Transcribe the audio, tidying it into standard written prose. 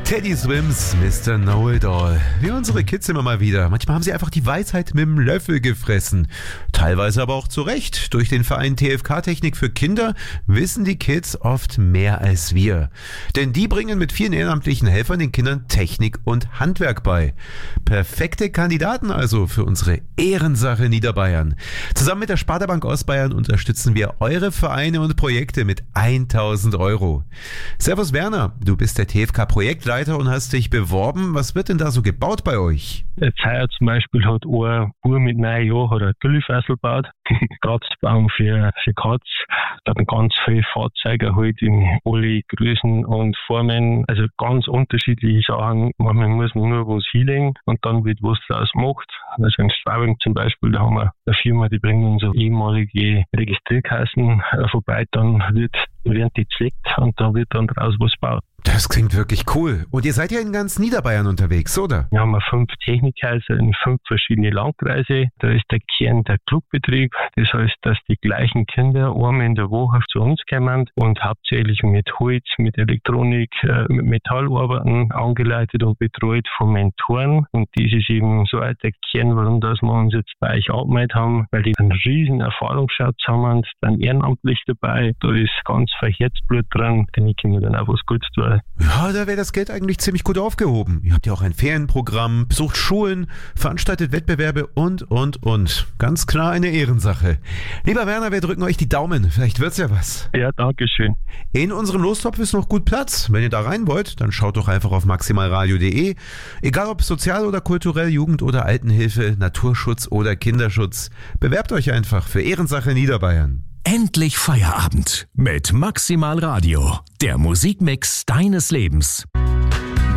Teddy Swims, Mr. Know-It-All. Wie unsere Kids immer mal wieder. Manchmal haben sie einfach die Weisheit mit dem Löffel gefressen. Teilweise aber auch zu Recht. Durch den Verein TFK-Technik für Kinder wissen die Kids oft mehr als wir. Denn die bringen mit vielen ehrenamtlichen Helfern den Kindern Technik und Handwerk bei. Perfekte Kandidaten also für unsere Ehrensache Niederbayern. Zusammen mit der Sparda-Bank Ostbayern unterstützen wir eure Vereine und Projekte mit 1.000 €. Servus Werner, du bist der TFK-Projektleiter und hast dich beworben. Was wird denn da so gebaut bei euch? Jetzt heuer zum Beispiel hat ein Bub mit 9 Jahren ein Güllefassel gebaut. Kratzbaum für Katz. Dann ganz viele Fahrzeuge halt in alle Größen und Formen. Also ganz unterschiedliche Sachen. Manchmal muss man nur was hinlegen und dann wird was draus gemacht. Also in Straubing zum Beispiel, da haben wir eine Firma, die bringt uns so ehemalige Registrierkassen vorbei. Dann werden die zerlegt und da wird dann draus was gebaut. Das klingt wirklich cool. Und ihr seid ja in ganz Niederbayern unterwegs, oder? Wir haben 5 Technikhäuser in 5 verschiedene Landkreise. Da ist der Kern der Clubbetrieb. Das heißt, dass die gleichen Kinder einmal in der Woche zu uns kommen und hauptsächlich mit Holz, mit Elektronik, mit Metallarbeiten angeleitet und betreut von Mentoren. Und das ist eben so der Kern, warum dass wir uns jetzt bei euch angemeldet haben, weil die einen riesen Erfahrungsschatz haben, dann ehrenamtlich dabei. Da ist ganz viel Herzblut dran. Denen können wir dann auch was Gutes tun. Ja, da wäre das Geld eigentlich ziemlich gut aufgehoben. Ihr habt ja auch ein Ferienprogramm, besucht Schulen, veranstaltet Wettbewerbe und. Ganz klar eine Ehrensache. Lieber Werner, wir drücken euch die Daumen. Vielleicht wird's ja was. Ja, danke schön. In unserem Lostopf ist noch gut Platz. Wenn ihr da rein wollt, dann schaut doch einfach auf maximalradio.de. Egal ob sozial oder kulturell, Jugend- oder Altenhilfe, Naturschutz oder Kinderschutz. Bewerbt euch einfach für Ehrensache Niederbayern. Endlich Feierabend mit Maximal Radio, der Musikmix deines Lebens.